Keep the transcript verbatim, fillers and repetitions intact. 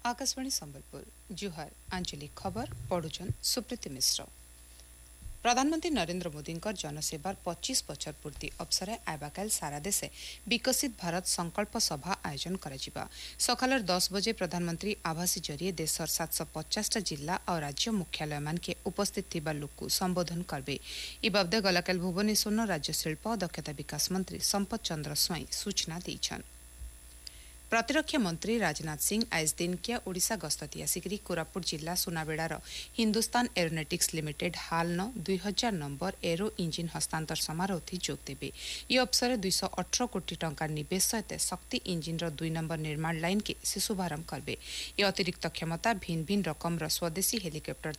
आकाशवाणी संबलपुर जुहार आंचलिक खबर पढ़ुछन सुप्रीति मिश्र। प्रधानमंत्री नरेंद्र मोदी जनसेवार पच्चीस बछर पूर्ति अवसर आयबाकाल सारा देशे विकसित भारत संकल्प सभा आयोजन करा सकाल दस बजे प्रधानमंत्री आभासी जरिए देशर सात सौ पचास जिला और राज्य मुख्यालय मान के उपस्थित थिबा लोक को संबोधन करबे। इ बाबदे गलाकाल भुवनेश्वर राज्य शिल्प और दक्षता विकास मंत्री संपत चंद्र स्वाई सूचना दैछन। प्रतिरक्षा मंत्री राजनाथ सिंह आज दिनकिया ओडिशा गस्त आसिक कोरापुट जिला सुनाबेड़ार हिंदुस्तान एरोनॉटिक्स लिमिटेड हाल न दुई हजार नंबर एरो इंजिन हस्तांतर समारोह जोग देबे। यह अवसर दुईश अठर कोटी टंका निवेश सहित शक्ति इंजिन दुई नंबर निर्माण लाइन के से शुभारंभ करबे। यह अतिरिक्त क्षमता भिन्न भिन्न रकम स्वदेशी हेलिकप्टर